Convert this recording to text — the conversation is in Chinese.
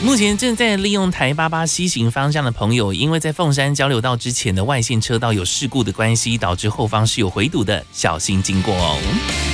目前正在利用台88西行方向的朋友，因为在凤山交流道之前的外线车道有事故的关系，导致后方是有回堵的，小心经过哦。